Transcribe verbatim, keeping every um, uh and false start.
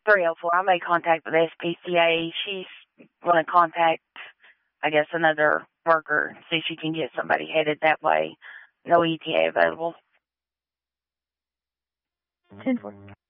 three oh four. I made contact with S P C A. She's going to contact, I guess, another worker, see if she can get somebody headed that way. No E T A available. ten four.